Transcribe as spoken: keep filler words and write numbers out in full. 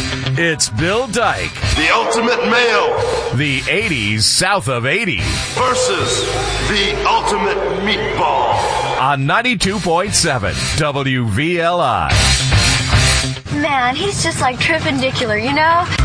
It's Bill Dyke, the ultimate male, the eighties south of eighty, versus the ultimate meatball on ninety-two point seven W V L I. Man, he's just like Trippendicular, you know?